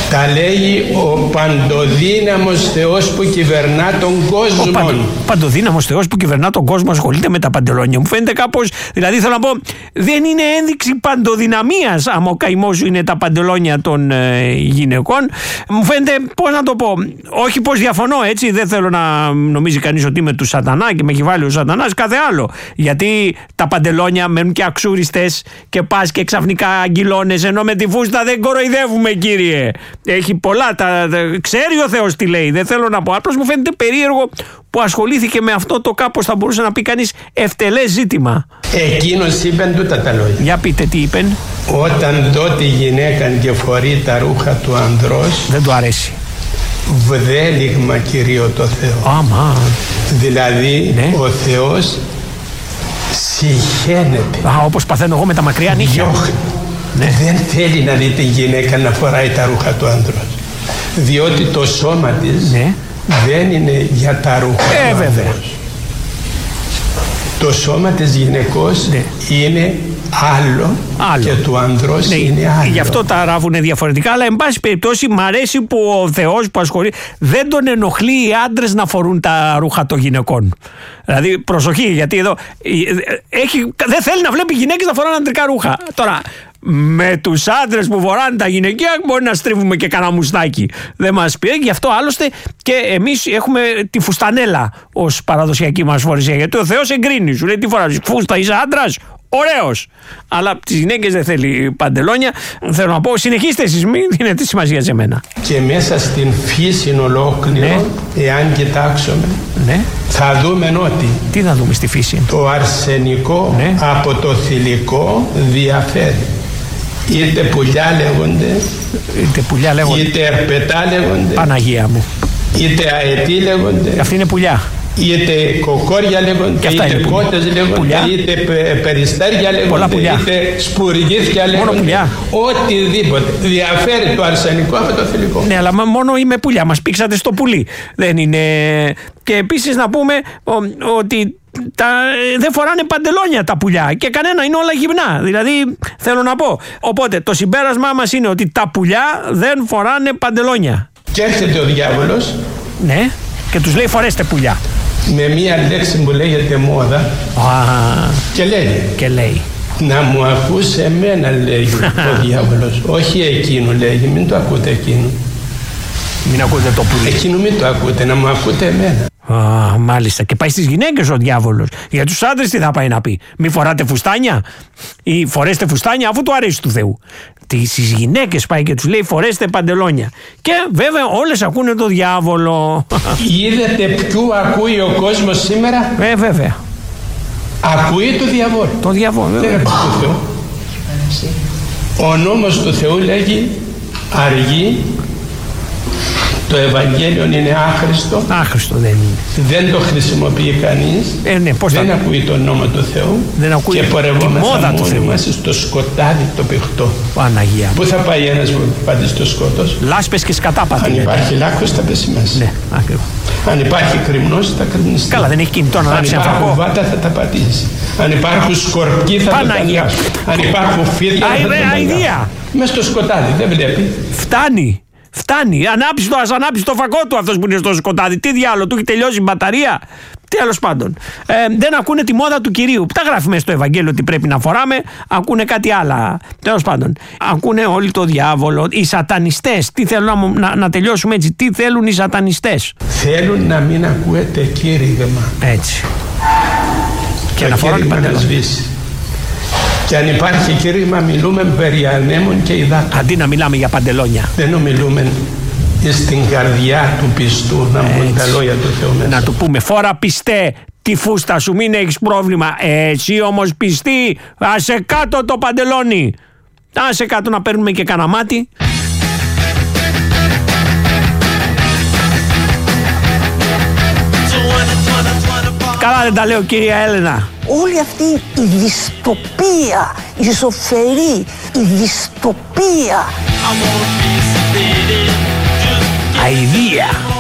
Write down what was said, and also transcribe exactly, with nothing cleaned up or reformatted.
Τα λέει ο παντοδύναμος Θεός που κυβερνά τον κόσμο. Ο παντο, παντοδύναμος Θεός που κυβερνά τον κόσμο ασχολείται με τα παντελόνια. Μου φαίνεται κάπως, δηλαδή θέλω να πω, δεν είναι ένδειξη παντοδυναμίας άμα ο καημός σου είναι τα παντελόνια των ε, γυναικών. Μου φαίνεται, πώς να το πω, όχι πως διαφωνώ, έτσι, δεν θέλω να νομίζει κανείς ότι είμαι του σατανά και με έχει βάλει ο σατανάς, κάθε άλλο. Γιατί τα παντελόνια μένουν και αξούριστες και πας και ξαφνικά αγγυλώνες, ενώ με τη φούστα δεν κοροϊδεύουμε, κύριε. Έχει πολλά, τα, τα, ξέρει ο Θεός τι λέει, δεν θέλω να πω. Απλώς μου φαίνεται περίεργο που ασχολήθηκε με αυτό το κάπως, θα μπορούσε να πει κανείς, ευτελές ζήτημα. Εκείνος είπεν τούτα τα λόγια. Για πείτε τι είπεν. Όταν δω τη γυναίκα και φορεί τα ρούχα του ανδρός, δεν του αρέσει. Βδέλιγμα Κυρίω το Θεό. Άμα. Δηλαδή ναι. Ο Θεός συχαίνεται. Α, όπως παθαίνω εγώ με τα μακριά νύχια. Ναι. Δεν θέλει να δει τη γυναίκα να φοράει τα ρούχα του άντρος, διότι το σώμα της ναι. δεν είναι για τα ρούχα ε, του βέβαια. άντρος. Το σώμα της γυναικός ναι. είναι άλλο, άλλο και του ανδρός ναι. είναι άλλο. Γι' αυτό τα ράβουνε διαφορετικά, αλλά εν πάση περιπτώσει μ' αρέσει που ο Θεός που ασχολεί δεν τον ενοχλεί οι άντρες να φορούν τα ρούχα των γυναικών. Δηλαδή προσοχή, γιατί εδώ έχει, δεν θέλει να βλέπει γυναίκες να φοράνε αντρικά ρούχα. Τώρα με τους άντρες που φοράνε τα γυναικεία μπορεί να στρίβουμε και κανένα μουστάκι. Δεν μας πει. Γι' αυτό άλλωστε και εμείς έχουμε τη φουστανέλα ως παραδοσιακή μας φορεσία. Γιατί ο Θεός εγκρίνει. Σου λέει τι φοράς, φούστα, είσαι άντρας. Ωραίος. Αλλά τις γυναίκες δεν θέλει παντελόνια. Θέλω να πω, συνεχίστε εσείς, μην δίνετε σημασία σε μένα. Και μέσα στην φύση ολόκληρο, ναι. εάν κοιτάξουμε, ναι. θα δούμε ότι. Τι θα δούμε στη φύση. Το αρσενικό ναι. από το θηλυκό διαφέρει. Είτε πουλιά λέγονται, είτε, πουλιά λέγονται. είτε ερπετά λέγονται, Παναγία μου, είτε αετή λέγονται. Αυτή είναι πουλιά. Είτε κοκόρια λέγονται, είτε κότες λέγονται, πουλιά. Είτε περιστέρια λέγονται, είτε σπουργίθια λέγονται. Οτιδήποτε. Διαφέρει το αρσενικό από το θηλυκό. Ναι, αλλά μόνο είμαι πουλιά. Μας πήξατε στο πουλί. Δεν είναι. Και επίσης να πούμε ο, ότι. Τα, δεν φοράνε παντελόνια τα πουλιά και κανένα, είναι όλα γυμνά. Δηλαδή θέλω να πω. Οπότε το συμπέρασμά μας είναι ότι τα πουλιά δεν φοράνε παντελόνια. Και έρχεται ο διάβολος. Ναι, και τους λέει φορέστε πουλιά. Με μία λέξη που λέγεται μόδα. Α, και λέει. Και λέει. Να μου ακούσει εμένα, λέει ο διάβολος. Όχι εκείνο, λέει. Μην το ακούτε εκείνο. Μην ακούτε το πουλί. Εκείνο μην το ακούτε, να μου ακούτε εμένα. Α, μάλιστα. Και πάει στις γυναίκες ο διάβολος. Για τους άντρες τι θα πάει να πει? Μη φοράτε φουστάνια ή φορέστε φουστάνια, αφού του αρέσει του Θεού. Στις γυναίκες πάει και τους λέει φορέστε παντελόνια. Και βέβαια όλες ακούνε το διάβολο. Είδατε ποιου ακούει ο κόσμος σήμερα? Ε, βέβαια. Ακούει το διαβόλου. Το διαβόλου. Δεν ακούει το Θεό. Ο νόμος του Θεού λέγει αργεί. Το Ευαγγέλιο είναι άχρηστο. Άχρηστο δεν είναι. Δεν το χρησιμοποιεί κανείς. Ε, ναι, πώς δεν θα... ακούει τον νόμο του Θεού. Δεν ακούει και πορευόμαστε μόνοι μας στο σκοτάδι το παιχτό. Παναγία. Πού θα πάει ένας που πάτε στο σκότος? Λάσπες και σκατάπατα. Αν υπάρχει λάκκος θα πέσει μέσα. Ναι, ακριβώς. Αν υπάρχει κρυμνός θα κρυμνιστεί. Καλά, δεν έχει κινητό να λάψει αυτό. Αν υπάρχουν βάτα θα τα πατήσει. Αν υπάρχουν σκορπιοί θα Παναγία. τα πατήσει. Αν υπάρχουν φίδια θα τα πατήσει. Μες στο σκοτάδι δεν βλέπει. Φτάνει. Φτάνει. Ανάψει το, ας ανάψει το φακό του αυτός που είναι στο σκοτάδι. Τι διάλογο, του έχει τελειώσει η μπαταρία. Τέλος πάντων. Ε, δεν ακούνε τη μόδα του Κυρίου. Τα γράφει μέσα στο Ευαγγέλιο ότι πρέπει να φοράμε. Ακούνε κάτι άλλο. Τέλος πάντων. Ακούνε όλοι το διάβολο. Οι σατανιστές. Τι θέλουν να, να, να τελειώσουμε έτσι. Τι θέλουν οι σατανιστές? Θέλουν να μην ακούετε κήρυγμα. Έτσι. Και το να φοράνε παντελόνια. Και αν υπάρχει κήρυγμα μιλούμε περί ανέμων και υδάτων. Αντί να μιλάμε για παντελόνια. Δεν ομιλούμε στην καρδιά του πιστού να μπουν τα λόγια του Θεού μέσα. Να του πούμε φόρα πιστέ τη φούστα σου, μην έχεις πρόβλημα. Εσύ όμως πιστή, άσε κάτω το παντελόνι. Άσε κάτω να παίρνουμε και κανένα μάτι. Καλά δεν τα λέω κυρία Έλενα? Όλη αυτή η δυστοπία, η ζωφερή, η δυστοπία. Αηδία.